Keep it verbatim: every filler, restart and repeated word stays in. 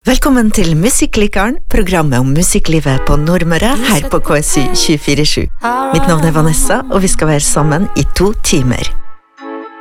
Velkommen til Musikklikeren, programmet om musikklivet på Nordmøre, her på K S Y tjuefire sju. Mitt navn er Vanessa, og vi skal være sammen i to timer.